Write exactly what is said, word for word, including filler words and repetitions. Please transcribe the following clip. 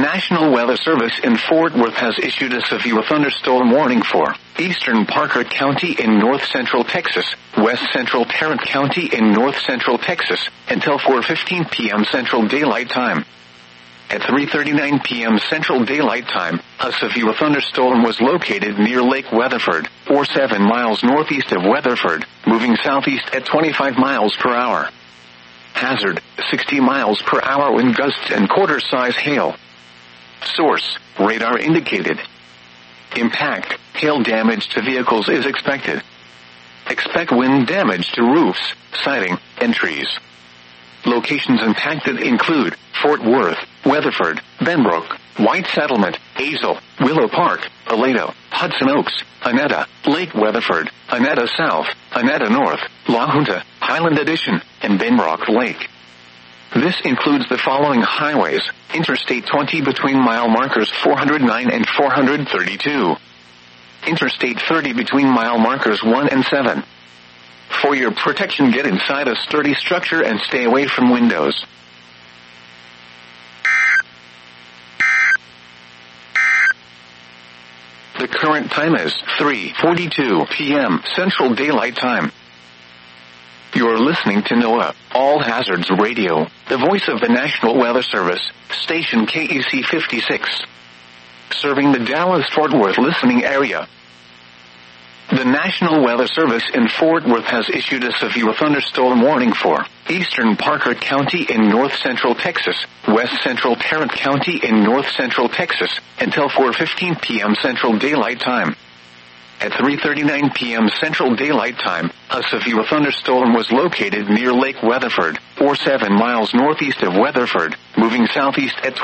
National Weather Service in Fort Worth has issued a severe thunderstorm warning for eastern Parker County in north-central Texas, west-central Tarrant County in north-central Texas, until four fifteen p.m. Central Daylight Time. At three thirty-nine p.m. Central Daylight Time, a severe thunderstorm was located near Lake Weatherford, or seven miles northeast of Weatherford, moving southeast at twenty-five miles per hour. Hazard, sixty miles per hour wind gusts and quarter-size hail. Source, radar indicated. Impact, hail damage to vehicles is expected. Expect wind damage to roofs, siding, and trees. Locations impacted include Fort Worth, Weatherford, Benbrook, White Settlement, Azle, Willow Park, Aledo, Hudson Oaks, Annetta, Lake Weatherford, Annetta South, Annetta North, La Junta, Highland Addition, and Benbrook Lake. This includes the following highways: Interstate twenty between mile markers four oh nine and four thirty-two. Interstate thirty between mile markers one and seven. For your protection, get inside a sturdy structure and stay away from windows. The current time is three forty-two p.m. Central Daylight Time. You're listening to NOAA, All Hazards Radio, the voice of the National Weather Service, station K E C fifty-six. Serving the Dallas-Fort Worth listening area. The National Weather Service in Fort Worth has issued a severe thunderstorm warning for eastern Parker County in north-central Texas, west-central Tarrant County in north-central Texas, until four fifteen p.m. Central Daylight Time. At three thirty-nine p.m. Central Daylight Time, a severe thunderstorm was located near Lake Weatherford, or seven miles northeast of Weatherford, moving southeast at